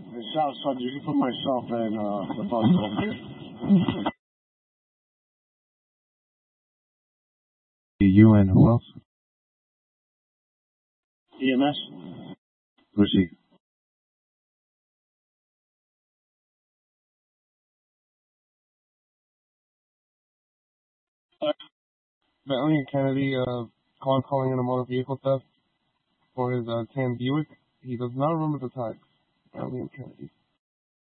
Son, you can put myself in the bus. You and who else? EMS? Who's he? Bentley and Kennedy calling in a motor vehicle theft for his tan Buick. He does not remember the time. Bentley and Kennedy.